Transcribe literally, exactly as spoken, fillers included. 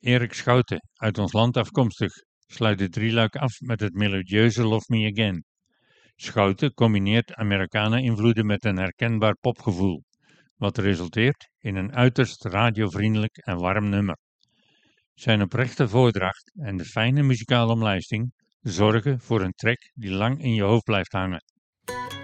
Erik Schouten, uit ons land afkomstig, sluit het drieluik af met het melodieuze Love Me Again. Schouten combineert Americana-invloeden met een herkenbaar popgevoel, wat resulteert in een uiterst radiovriendelijk en warm nummer. Zijn oprechte voordracht en de fijne muzikale omlijsting zorgen voor een track die lang in je hoofd blijft hangen.